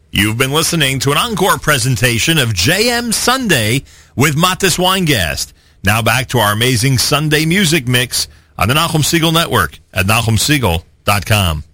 You've been listening to an encore presentation of JM Sunday with Matis Weingast. Now back to our amazing Sunday music mix on the Nachum Segal Network at NachumSegal.com.